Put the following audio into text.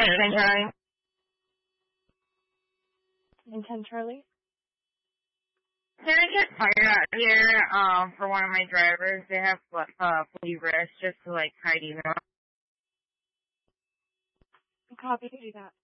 Charlie. 10 Charlie. Can I get fire out here, for one of my drivers? They have, flea wrists just to, like, tidy them up. Copy to do that.